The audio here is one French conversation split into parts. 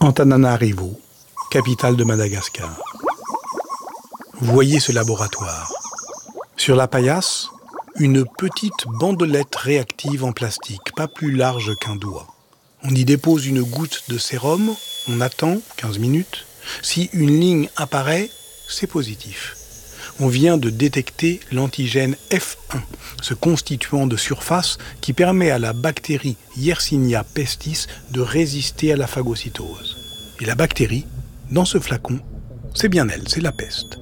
Antananarivo, capitale de Madagascar. Voyez ce laboratoire. Sur la paillasse, une petite bandelette réactive en plastique, pas plus large qu'un doigt. On y dépose une goutte de sérum, on attend 15 minutes. Si une ligne apparaît, c'est positif. On vient de détecter l'antigène F1, ce constituant de surface qui permet à la bactérie Yersinia pestis de résister à la phagocytose. Et la bactérie, dans ce flacon, c'est bien elle, c'est la peste.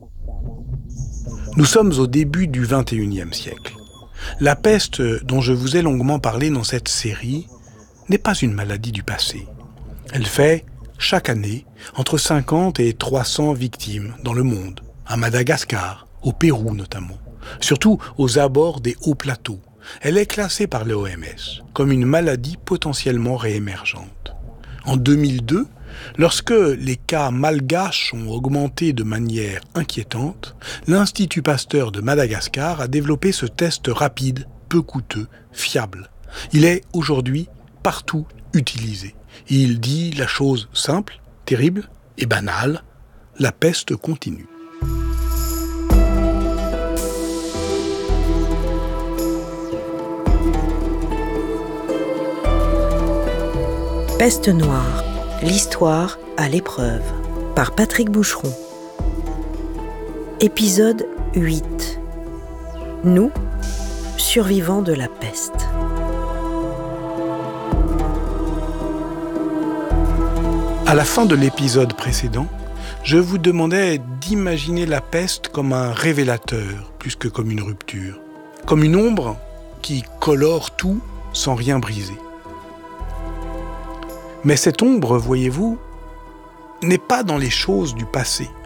Nous sommes au début du XXIe siècle. La peste, dont je vous ai longuement parlé dans cette série, n'est pas une maladie du passé. Elle fait, chaque année, entre 50 et 300 victimes dans le monde, à Madagascar, au Pérou notamment, surtout aux abords des hauts plateaux. Elle est classée par l'OMS comme une maladie potentiellement réémergente. En 2002, lorsque les cas malgaches ont augmenté de manière inquiétante, l'Institut Pasteur de Madagascar a développé ce test rapide, peu coûteux, fiable. Il est aujourd'hui partout utilisé. Il dit la chose simple, terrible et banale, la peste continue. Peste noire, l'histoire à l'épreuve, par Patrick Boucheron. Épisode 8. Nous, survivants de la peste. À la fin de l'épisode précédent, je vous demandais d'imaginer la peste comme un révélateur plus que comme une rupture, comme une ombre qui colore tout sans rien briser. Mais cette ombre, voyez-vous, n'est pas dans les choses du passé.